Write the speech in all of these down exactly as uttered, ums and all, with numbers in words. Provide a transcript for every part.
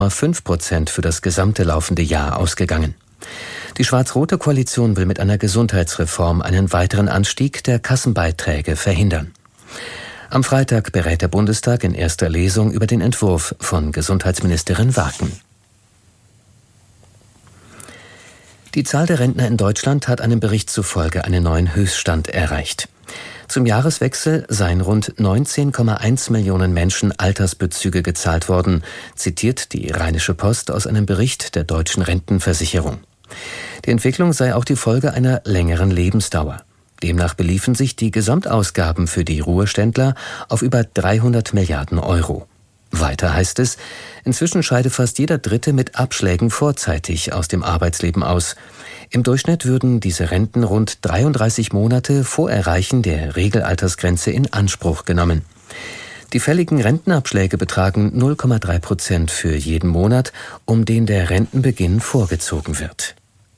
fünf Prozent für das gesamte laufende Jahr ausgegangen. Die schwarz-rote Koalition will mit einer Gesundheitsreform einen weiteren Anstieg der Kassenbeiträge verhindern. Am Freitag berät der Bundestag in erster Lesung über den Entwurf von Gesundheitsministerin Warken. Die Zahl der Rentner in Deutschland hat einem Bericht zufolge einen neuen Höchststand erreicht. Zum Jahreswechsel seien rund neunzehn Komma eins Millionen Menschen Altersbezüge gezahlt worden, zitiert die Rheinische Post aus einem Bericht der Deutschen Rentenversicherung. Die Entwicklung sei auch die Folge einer längeren Lebensdauer. Demnach beliefen sich die Gesamtausgaben für die Ruheständler auf über dreihundert Milliarden Euro. Weiter heißt es, inzwischen scheide fast jeder Dritte mit Abschlägen vorzeitig aus dem Arbeitsleben aus. Im Durchschnitt würden diese Renten rund dreiunddreißig Monate vor Erreichen der Regelaltersgrenze in Anspruch genommen. Die fälligen Rentenabschläge betragen null Komma drei Prozent für jeden Monat, um den der Rentenbeginn vorgezogen wird.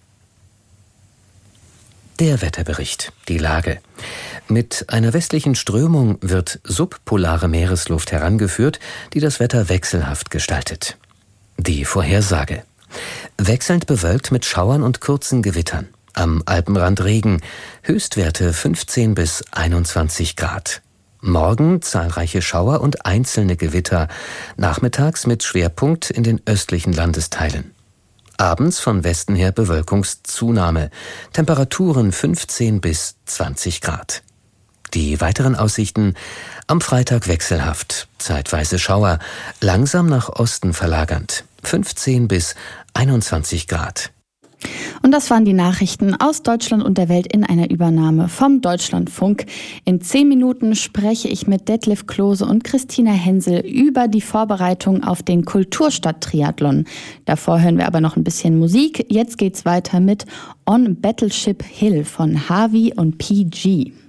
Der Wetterbericht. Die Lage. Mit einer westlichen Strömung wird subpolare Meeresluft herangeführt, die das Wetter wechselhaft gestaltet. Die Vorhersage. Wechselnd bewölkt mit Schauern und kurzen Gewittern. Am Alpenrand Regen. Höchstwerte fünfzehn bis einundzwanzig Grad. Morgen zahlreiche Schauer und einzelne Gewitter. Nachmittags mit Schwerpunkt in den östlichen Landesteilen. Abends von Westen her Bewölkungszunahme. Temperaturen fünfzehn bis zwanzig Grad. Die weiteren Aussichten: am Freitag wechselhaft, zeitweise Schauer, langsam nach Osten verlagernd. fünfzehn bis einundzwanzig Grad. Und das waren die Nachrichten aus Deutschland und der Welt in einer Übernahme vom Deutschlandfunk. In zehn Minuten spreche ich mit Detlef Klose und Christina Hensel über die Vorbereitung auf den Kulturstadt-Triathlon. Davor hören wir aber noch ein bisschen Musik. Jetzt geht's weiter mit On Battleship Hill von Harvey und P G.